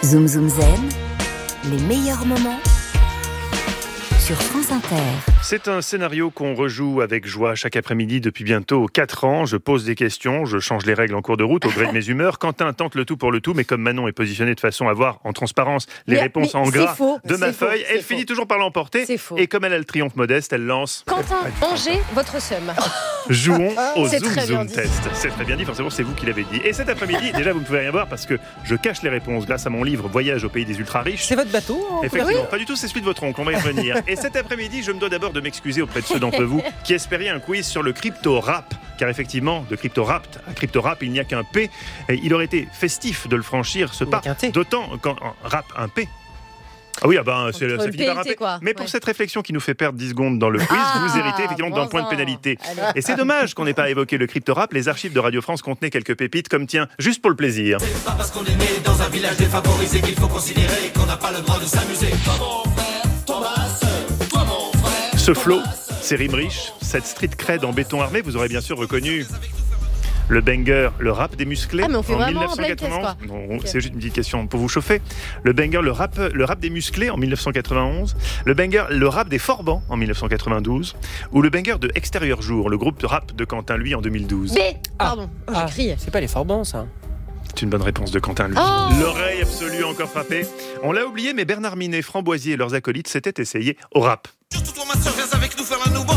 Zoom Zoom Zen, les meilleurs moments sur France Inter. C'est un scénario qu'on rejoue avec joie chaque après-midi depuis bientôt 4 ans. Je pose des questions, je change les règles en cours de route au gré de mes humeurs. Quentin tente le tout pour le tout, mais comme Manon est positionnée de façon à voir en transparence les réponses en gras de ma feuille, elle finit toujours par l'emporter. Et comme elle a le triomphe modeste, elle lance... Quentin, mangez votre seum. Jouons au C'est Zoom très Zoom bien Test. C'est très bien dit, forcément c'est vous qui l'avez dit. Et cet après-midi, déjà vous ne pouvez rien voir parce que je cache les réponses grâce à mon livre Voyage au pays des ultra-riches. C'est votre bateau Effectivement, pas du tout, c'est celui de votre oncle, on va y revenir. Et cet après-midi, je me dois d'abord de m'excuser auprès de ceux d'entre vous qui espériez un quiz sur le crypto-rap. Car effectivement, de crypto-rap à crypto-rap, il n'y a qu'un P. Et il aurait été festif de le franchir, ce pas. D'autant quand rap un P. Ah oui, ça finit par rapper. Mais pour cette réflexion qui nous fait perdre 10 secondes dans le quiz, vous héritez effectivement d'un point de pénalité. Et c'est dommage qu'on n'ait pas évoqué le crypto-rap. Les archives de Radio France contenaient quelques pépites comme tiens, juste pour le plaisir. C'est pas parce qu'on est né dans un village défavorisé qu'il faut considérer qu'on n'a pas le droit de s'amuser. Toi mon frère, Thomas, toi mon frère. Ce flow, ces rimes riches, cette street cred en béton armé, vous aurez bien sûr reconnu le banger, le rap des musclés en 1991. Non, c'est juste une petite question pour vous chauffer. Le banger, le rap des musclés en 1991. Le banger, le rap des Forbans en 1992. Ou le banger de Extérieur Jour, le groupe de rap de Quentin Lui en 2012. Pardon, j'ai crié. C'est pas les Forbans, ça. C'est une bonne réponse de Quentin Lui. L'oreille absolue encore frappée. On l'a oublié, mais Bernard Minet, Framboisier et leurs acolytes s'étaient essayés au rap. Surtout toi ma soeur, viens avec nous faire un nouveau.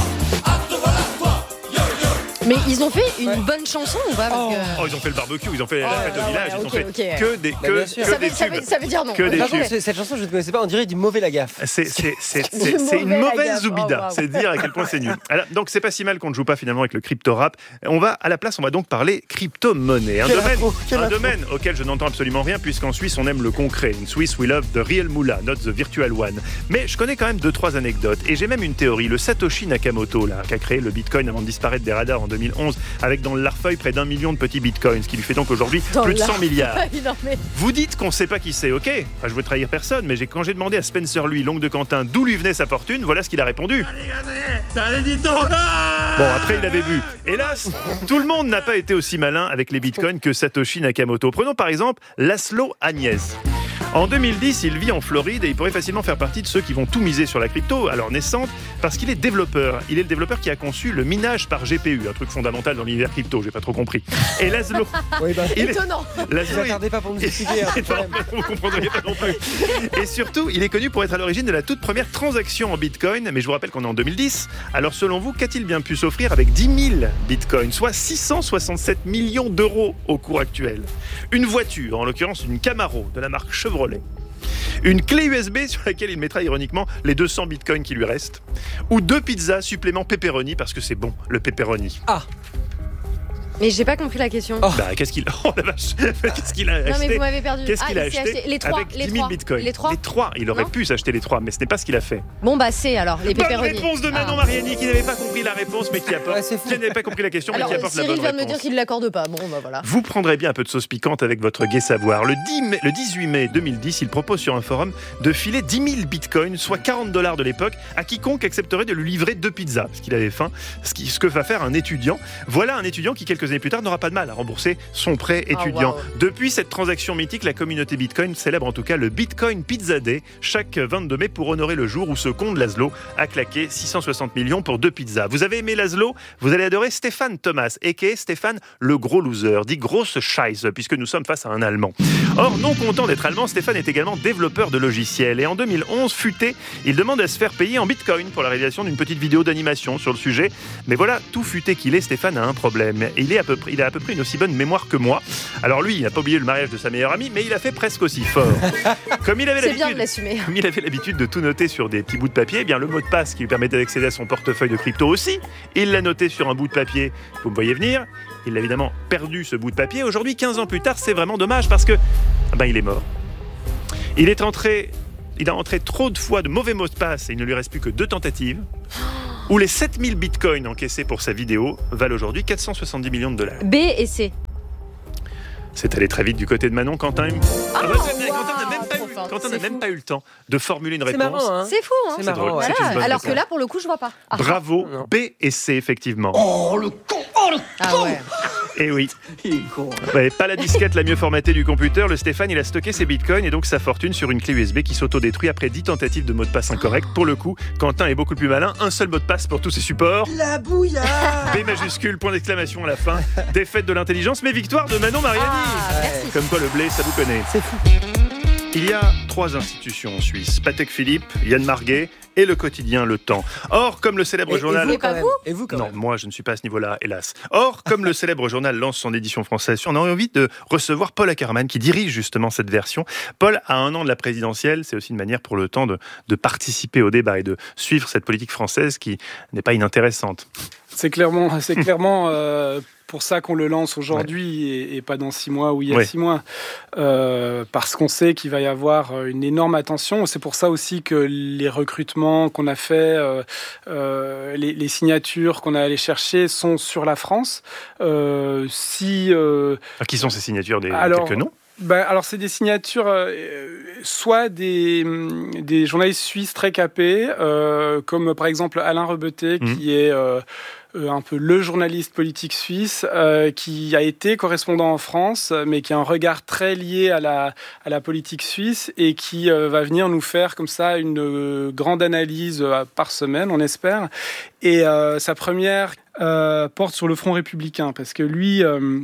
Mais ils ont fait une bonne chanson ou pas Ils ont fait le barbecue, ils ont fait la fête au village, ils ont fait que des tubes. Ça veut dire non. Par contre, cette chanson, je ne connaissais pas, on dirait du mauvais Lagaffe. C'est une mauvaise Zoubida, c'est dire à quel point c'est nul. Alors, donc c'est pas si mal qu'on ne joue pas finalement avec le crypto-rap. On va donc parler crypto-monnaie. Un domaine auquel je n'entends absolument rien puisqu'en Suisse on aime le concret. In Swiss we love the real moolah, not the virtual one. Mais je connais quand même 2-3 anecdotes et j'ai même une théorie. Le Satoshi Nakamoto qui a créé le Bitcoin avant de disparaître des radars en 2011 avec dans le larfeuille près d'1 million de petits bitcoins, ce qui lui fait donc aujourd'hui plus de 100 milliards. Vous dites qu'on ne sait pas qui c'est, ok, je veux trahir personne, mais quand j'ai demandé à Spencer Lui, l'oncle de Quentin, d'où lui venait sa fortune, voilà ce qu'il a répondu. Bon, après il avait bu. Hélas, tout le monde n'a pas été aussi malin avec les bitcoins que Satoshi Nakamoto. Prenons par exemple Laszlo Agnès. En 2010, il vit en Floride et il pourrait facilement faire partie de ceux qui vont tout miser sur la crypto, alors naissante, parce qu'il est développeur. Il est le développeur qui a conçu le minage par GPU, un truc fondamental dans l'univers crypto, j'ai pas trop compris. Et Laszlo... Étonnant. Laszlo, ne tardez pas pour nous expliquer. Vous comprendriez pas non plus. Et surtout, il est connu pour être à l'origine de la toute première transaction en bitcoin, mais je vous rappelle qu'on est en 2010. Alors selon vous, qu'a-t-il bien pu s'offrir avec 10 000 bitcoins, soit 667 millions d'euros au cours actuel? Une voiture, en l'occurrence une Camaro de la marque Chevrolet. Une clé USB sur laquelle il mettra ironiquement les 200 bitcoins qui lui restent. Ou 2 pizzas supplément pepperoni parce que c'est bon, le pepperoni. Mais j'ai pas compris la question. Qu'est-ce qu'il... Oh la vache. Qu'est-ce qu'il a acheté? Non mais vous m'avez perdu. Qu'est-ce qu'il a acheté les 3, avec 10 000 bitcoins? Les 3. Il aurait pu s'acheter les 3, mais ce n'est pas ce qu'il a fait. Bon c'est alors, les pepperoni. Bonne réponse de Manon Mariani qui n'avait pas compris la réponse, mais qui apporte... qui n'avait pas compris la question, mais qui apporte la bonne réponse. Cyril vient de me dire qu'il ne l'accorde pas. Bon voilà. Vous prendrez bien un peu de sauce piquante avec votre gai savoir. Le 18 mai 2010, il propose sur un forum de filer 10 000 bitcoins, soit $40 de l'époque, à quiconque accepterait de lui livrer 2 pizzas, parce qu'il avait faim, ce que va faire un étudiant. Voilà un étudiant qui, quelques années plus tard, n'aura pas de mal à rembourser son prêt étudiant. Depuis cette transaction mythique, la communauté Bitcoin célèbre en tout cas le Bitcoin Pizza Day chaque 22 mai pour honorer le jour où ce con de Laszlo a claqué 660 millions pour 2 pizzas. Vous avez aimé Laszlo? Vous allez adorer Stéphane Thomas, a.k.a. Stéphane le gros loser, dit grosse Scheiße, puisque nous sommes face à un Allemand. Or, non content d'être allemand, Stéphane est également développeur de logiciels. Et en 2011, futé, il demande à se faire payer en Bitcoin pour la réalisation d'une petite vidéo d'animation sur le sujet. Mais voilà, tout futé qu'il est, Stéphane a un problème. Il a à peu près une aussi bonne mémoire que moi. Alors lui, il n'a pas oublié le mariage de sa meilleure amie, mais il a fait presque aussi fort. Comme il avait l'habitude de tout noter sur des petits bouts de papier, eh bien le mot de passe qui lui permettait d'accéder à son portefeuille de crypto aussi, il l'a noté sur un bout de papier. Vous me voyez venir. Il a évidemment perdu ce bout de papier. Aujourd'hui, 15 ans plus tard, c'est vraiment dommage parce que il est mort. Il a entré trop de fois de mauvais mots de passe et il ne lui reste plus que 2 tentatives. Où les 7000 bitcoins encaissés pour sa vidéo valent aujourd'hui 470 millions de dollars. B et C. C'est allé très vite du côté de Manon. Quentin n'a même pas eu le temps de formuler une réponse. C'est marrant, hein. C'est fou, hein. C'est marrant, voilà. C'est une bonne Alors réponse. que là, pour le coup, je vois pas. Bravo, B et C, effectivement. Oh le con. Ah ouais. Et oui. Il est con. Ouais, pas la disquette la mieux formatée du computer. Le Stéphane, il a stocké ses bitcoins et donc sa fortune sur une clé USB qui s'autodétruit après 10 tentatives de mot de passe incorrect. Pour le coup, Quentin est beaucoup plus malin. Un seul mot de passe pour tous ses supports. La bouillade. B majuscule, point d'exclamation à la fin. Défaite de l'intelligence, mais victoire de Manon Mariani. Merci. Comme quoi le blé, ça vous connaît. C'est fou. Il y a 3 institutions en Suisse, Patek Philippe, Yann Marguet et le quotidien Le Temps. Or, comme le célèbre journal... Et vous, quand Pas même. vous Et vous, quand Non, même. moi je ne suis pas à ce niveau-là, hélas. Or, comme le célèbre journal lance son édition française, on a envie de recevoir Paul Ackermann qui dirige justement cette version. Paul, à 1 an de la présidentielle, c'est aussi une manière pour Le Temps de participer au débat et de suivre cette politique française qui n'est pas inintéressante. C'est clairement pour ça qu'on le lance aujourd'hui et pas dans 6 mois ou il y a Ouais. 6 mois. Parce qu'on sait qu'il va y avoir une énorme attention. C'est pour ça aussi que les recrutements qu'on a fait, les signatures qu'on a allé chercher sont sur la France. Qui sont ces signatures des Alors, quelques noms? Alors c'est des signatures, soit des journalistes suisses très capés, comme par exemple Alain Rebeté, qui est un peu le journaliste politique suisse, qui a été correspondant en France, mais qui a un regard très lié à la politique suisse et qui va venir nous faire comme ça une grande analyse par semaine, on espère. Et sa première porte sur le Front républicain, parce que lui...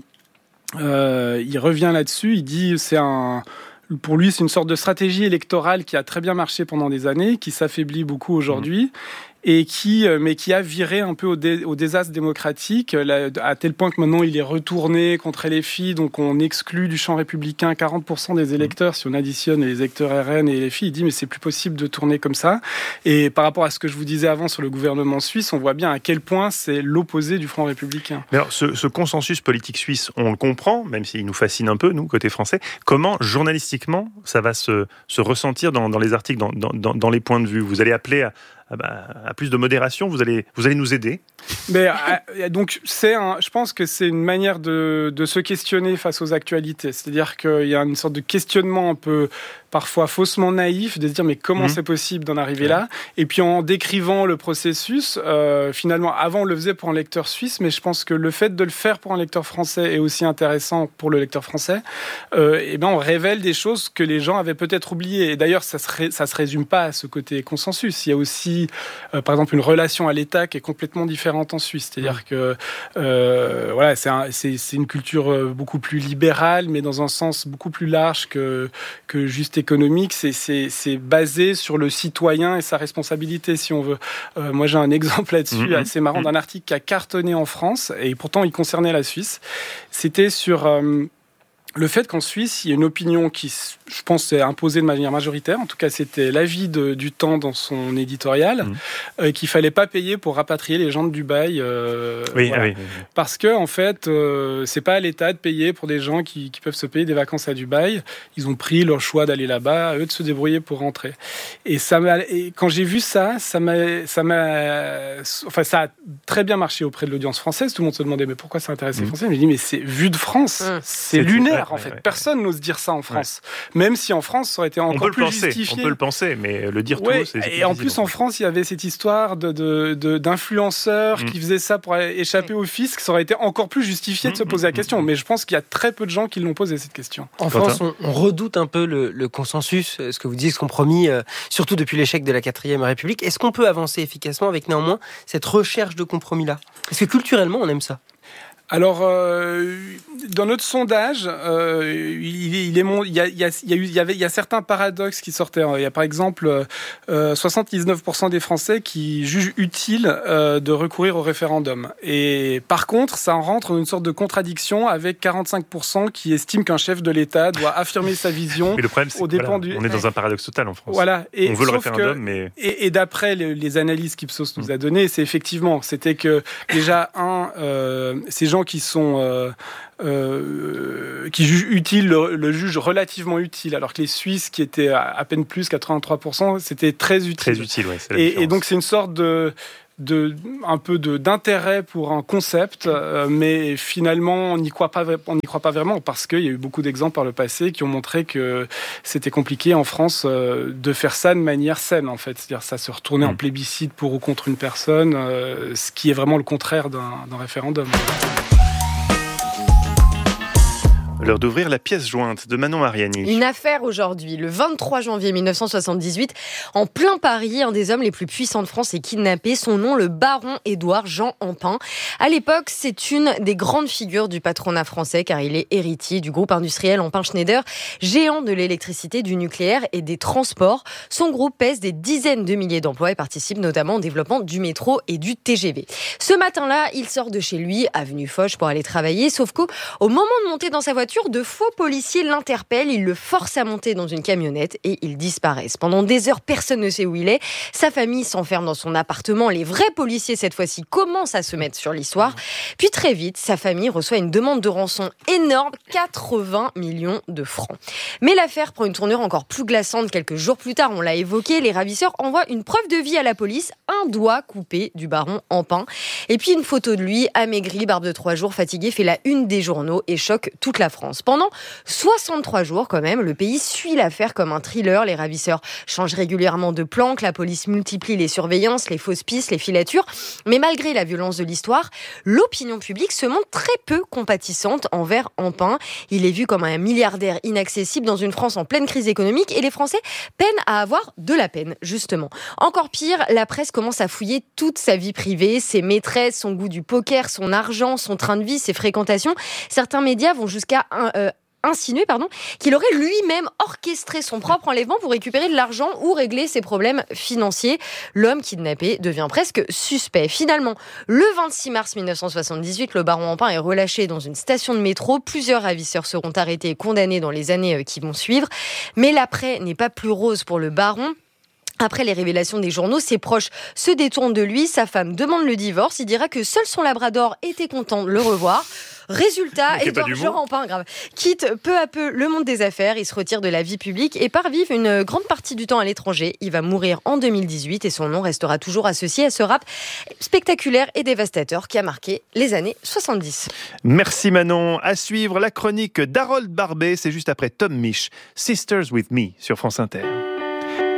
il revient là-dessus, il dit pour lui c'est une sorte de stratégie électorale qui a très bien marché pendant des années, qui s'affaiblit beaucoup aujourd'hui et qui a viré un peu au désastre démocratique, à tel point que maintenant il est retourné contre LFI, donc on exclut du champ républicain 40% des électeurs, si on additionne les électeurs RN et LFI, il dit mais c'est plus possible de tourner comme ça. Et par rapport à ce que je vous disais avant sur le gouvernement suisse, on voit bien à quel point c'est l'opposé du Front républicain. Mais alors, ce consensus politique suisse, on le comprend, même s'il nous fascine un peu, nous, côté français. Comment, journalistiquement, ça va se ressentir dans les articles, dans les points de vue? Vous allez appeler à plus de modération, vous allez nous aider? Mais donc je pense que c'est une manière de se questionner face aux actualités. C'est-à-dire qu'il y a une sorte de questionnement un peu parfois faussement naïf, de se dire mais comment c'est possible d'en arriver là? Et puis en décrivant le processus, finalement, avant on le faisait pour un lecteur suisse, mais je pense que le fait de le faire pour un lecteur français est aussi intéressant pour le lecteur français. Et ben on révèle des choses que les gens avaient peut-être oubliées. Et d'ailleurs, ça se résume pas à ce côté consensus. Il y a aussi, par exemple, une relation à l'État qui est complètement différente en Suisse. C'est-à-dire que voilà, c'est une culture beaucoup plus libérale, mais dans un sens beaucoup plus large que juste économique. C'est basé sur le citoyen et sa responsabilité, si on veut. Moi, j'ai un exemple là-dessus assez marrant d'un article qui a cartonné en France, et pourtant il concernait la Suisse. C'était sur... le fait qu'en Suisse, il y a une opinion qui, je pense, s'est imposée de manière majoritaire, en tout cas c'était l'avis du Temps dans son éditorial, qu'il ne fallait pas payer pour rapatrier les gens de Dubaï. Voilà. Parce que, en fait, c'est pas à l'État de payer pour des gens qui peuvent se payer des vacances à Dubaï. Ils ont pris leur choix d'aller là-bas, à eux de se débrouiller pour rentrer. Et quand j'ai vu ça a très bien marché auprès de l'audience française. Tout le monde se demandait mais pourquoi ça intéresse les Français? Mais je dis mais c'est vu de France, c'est lunaire. En fait, personne n'ose dire ça en France. Même si en France, ça aurait été encore plus justifié. On peut le penser, mais le dire tout, c'est et en plus, en France, il y avait cette histoire d'influenceurs qui faisaient ça pour échapper au fisc. Ça aurait été encore plus justifié de se poser la question. Mais je pense qu'il y a très peu de gens qui l'ont posé, cette question. En France, on redoute un peu le consensus, ce que vous dites, ce compromis, surtout depuis l'échec de la 4e République. Est-ce qu'on peut avancer efficacement avec néanmoins cette recherche de compromis-là? Parce que culturellement, on aime ça. Alors, dans notre sondage, il y a certains paradoxes qui sortaient. Il y a par exemple 79% des Français qui jugent utile de recourir au référendum. Et par contre, ça rentre dans une sorte de contradiction avec 45% qui estiment qu'un chef de l'État doit affirmer sa vision. Mais le problème, c'est on est dans un paradoxe total en France. Voilà. On veut le référendum, mais... Et d'après les analyses qu'Ipsos nous a données, c'était que déjà, ces gens qui sont qui jugent utile le jugent relativement utile, alors que les Suisses qui étaient à peine plus 83%, c'était très utile. Très utile, ouais, c'est la différence. Et donc c'est une sorte un peu d'intérêt pour un concept, mais finalement on n'y croit pas vraiment, parce qu'il y a eu beaucoup d'exemples par le passé qui ont montré que c'était compliqué en France de faire ça de manière saine, en fait. C'est-à-dire ça se retournait en plébiscite pour ou contre une personne, ce qui est vraiment le contraire d'un référendum. L'heure d'ouvrir la pièce jointe de Manon Mariani. Une affaire aujourd'hui, le 23 janvier 1978, en plein Paris, un des hommes les plus puissants de France est kidnappé. Son nom, le baron Édouard Jean Empain. À l'époque, c'est une des grandes figures du patronat français car il est héritier du groupe industriel Empain Schneider, géant de l'électricité, du nucléaire et des transports. Son groupe pèse des dizaines de milliers d'emplois et participe notamment au développement du métro et du TGV. Ce matin-là, il sort de chez lui, avenue Foch, pour aller travailler, sauf qu'au moment de monter dans sa voiture, de faux policiers l'interpellent, ils le forcent à monter dans une camionnette et ils disparaissent. Pendant des heures, personne ne sait où il est. Sa famille s'enferme dans son appartement. Les vrais policiers, cette fois-ci, commencent à se mettre sur l'histoire. Puis très vite, sa famille reçoit une demande de rançon énorme, 80 millions de francs. Mais l'affaire prend une tournure encore plus glaçante. Quelques jours plus tard, on l'a évoqué, les ravisseurs envoient une preuve de vie à la police, un doigt coupé du baron Empain. Et puis une photo de lui, amaigri, barbe de 3 jours, fatigué, fait la une des journaux et choque toute la France. Pendant 63 jours, quand même, le pays suit l'affaire comme un thriller. Les ravisseurs changent régulièrement de planque, la police multiplie les surveillances, les fausses pistes, les filatures. Mais malgré la violence de l'histoire, l'opinion publique se montre très peu compatissante envers Empain. Il est vu comme un milliardaire inaccessible dans une France en pleine crise économique et les Français peinent à avoir de la peine, justement. Encore pire, la presse commence à fouiller toute sa vie privée, ses maîtresses, son goût du poker, son argent, son train de vie, ses fréquentations. Certains médias vont jusqu'à insinuer qu'il aurait lui-même orchestré son propre enlèvement pour récupérer de l'argent ou régler ses problèmes financiers. L'homme kidnappé devient presque suspect. Finalement, le 26 mars 1978, le baron Empain est relâché dans une station de métro. Plusieurs ravisseurs seront arrêtés et condamnés dans les années qui vont suivre. Mais l'après n'est pas plus rose pour le baron. Après les révélations des journaux, ses proches se détournent de lui. Sa femme demande le divorce. Il dira que seul son labrador était content de le revoir. Résultat, Édouard Jean Empain quitte peu à peu le monde des affaires. Il se retire de la vie publique et part vivre une grande partie du temps à l'étranger. Il va mourir en 2018 et son nom restera toujours associé à ce rap spectaculaire et dévastateur qui a marqué les années 70. Merci Manon. À suivre la chronique d'Harold Barbet. C'est juste après Tom Misch, Sisters with Me sur France Inter.